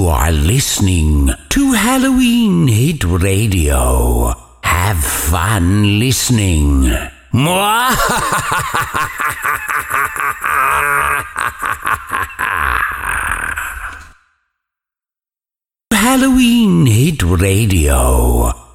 are listening to Halloween Hit Radio. Have fun listening. Halloween Hit Radio.